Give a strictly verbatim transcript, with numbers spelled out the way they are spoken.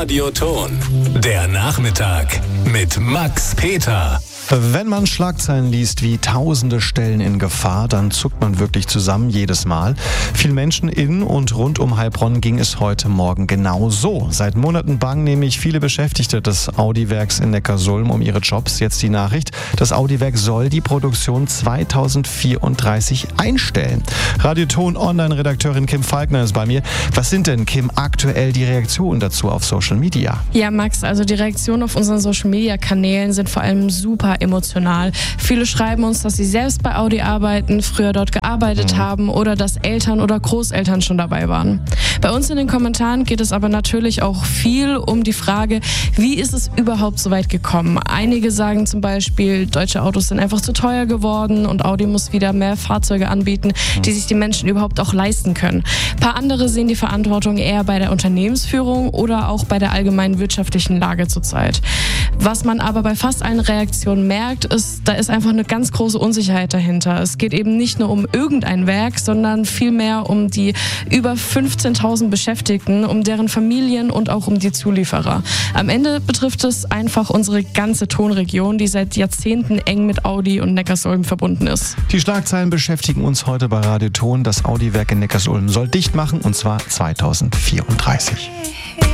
Radioton. Der Nachmittag mit Max Peter. Wenn man Schlagzeilen liest wie tausende Stellen in Gefahr, dann zuckt man wirklich zusammen jedes Mal. Vielen Menschen in und rund um Heilbronn ging es heute Morgen genau so. Seit Monaten bangen nämlich viele Beschäftigte des Audi-Werks in Neckarsulm um ihre Jobs. Jetzt die Nachricht, das Audi-Werk soll die Produktion zweitausendvierunddreißig einstellen. Radioton-Online-Redakteurin Kim Falkner ist bei mir. Was sind denn, Kim, aktuell die Reaktionen dazu auf Social Media? Ja, Max, also die Reaktionen auf unseren Social-Media-Kanälen sind vor allem super emotional. Viele schreiben uns, dass sie selbst bei Audi arbeiten, früher dort gearbeitet mhm. haben oder dass Eltern oder Großeltern schon dabei waren. Bei uns in den Kommentaren geht es aber natürlich auch viel um die Frage, wie ist es überhaupt so weit gekommen? Einige sagen zum Beispiel, deutsche Autos sind einfach zu teuer geworden und Audi muss wieder mehr Fahrzeuge anbieten, mhm. die sich die Menschen überhaupt auch leisten können. Ein paar andere sehen die Verantwortung eher bei der Unternehmensführung oder auch bei der allgemeinen wirtschaftlichen Lage zurzeit. Was man aber bei fast allen Reaktionen merkt, ist, da ist einfach eine ganz große Unsicherheit dahinter. Es geht eben nicht nur um irgendein Werk, sondern vielmehr um die über fünfzehntausend Beschäftigten, um deren Familien und auch um die Zulieferer. Am Ende betrifft es einfach unsere ganze Tonregion, die seit Jahrzehnten eng mit Audi und Neckarsulm verbunden ist. Die Schlagzeilen beschäftigen uns heute bei Radio Ton. Das Audi-Werk in Neckarsulm soll dicht machen, und zwar zweitausendvierunddreißig.